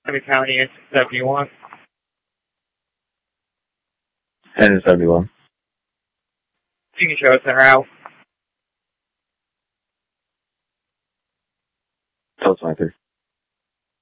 Miami County is 71. And 71. Senior show center out. Toast 23.